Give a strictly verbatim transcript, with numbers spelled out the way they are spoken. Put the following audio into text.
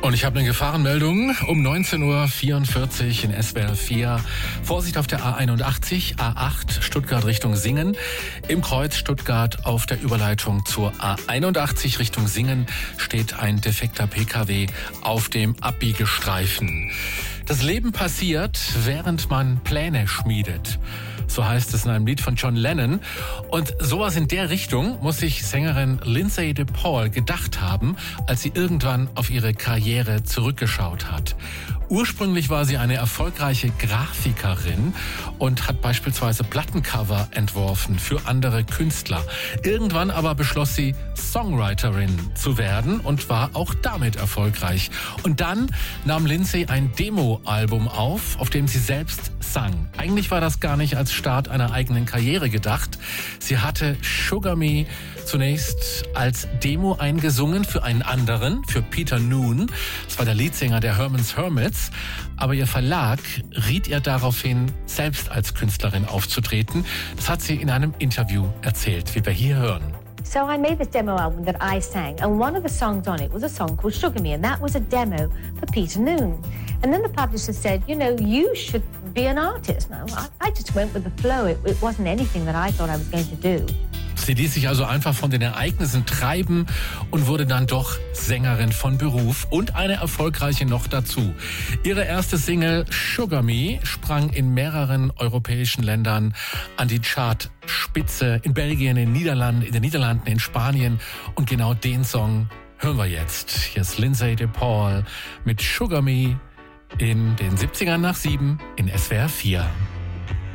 Und ich habe eine Gefahrenmeldung um neunzehn Uhr vierundvierzig in S W R vier. Vorsicht auf der A einundachtzig, A acht, Stuttgart Richtung Singen. Im Kreuz Stuttgart auf der Überleitung zur A einundachtzig Richtung Singen steht ein defekter P K W auf dem Abbiegestreifen. Das Leben passiert, während man Pläne schmiedet. So heißt es in einem Lied von John Lennon. Und sowas in der Richtung muss sich Sängerin Lindsay DePaul gedacht haben, als sie irgendwann auf ihre Karriere zurückgeschaut hat. Ursprünglich war sie eine erfolgreiche Grafikerin und hat beispielsweise Plattencover entworfen für andere Künstler. Irgendwann aber beschloss sie, Songwriterin zu werden und war auch damit erfolgreich. Und dann nahm Lindsay ein Demo-Album auf, auf dem sie selbst sang. Eigentlich war das gar nicht als Start einer eigenen Karriere gedacht. Sie hatte Sugar Me zunächst als Demo eingesungen für einen anderen, für Peter Noone. Das war der Leadsänger der Herman's Hermits. Aber ihr Verlag riet ihr daraufhin, selbst als Künstlerin aufzutreten. Das hat sie in einem Interview erzählt, wie wir hier hören. So I made this demo album that I sang, and one of the songs on it was a song called Sugar Me, and that was a demo for Peter Noone. And then the publisher said, you know, you should be an artist. Now, I, I just went with the flow. It, it wasn't anything that I thought I was going to do. Sie ließ sich also einfach von den Ereignissen treiben und wurde dann doch Sängerin von Beruf und eine erfolgreiche noch dazu. Ihre erste Single Sugar Me sprang in mehreren europäischen Ländern an die Chartspitze, in Belgien, in den Niederlanden, in den Niederlanden, in Spanien, und genau den Song hören wir jetzt. Hier ist Lindsay DePaul mit Sugar Me in den siebzigern nach sieben in S W R vier.